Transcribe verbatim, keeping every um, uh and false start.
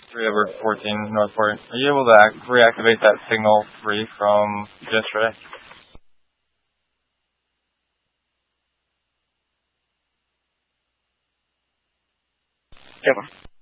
three over fourteen Northport. Are you able to act, reactivate that signal three from yesterday? Over.